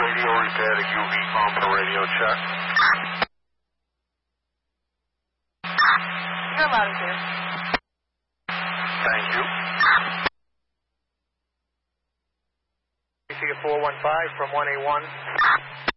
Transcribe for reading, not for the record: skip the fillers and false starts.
radio repair to UV pump for radio check. You're loud and clear. Thank you. You see a 415 from 1A1.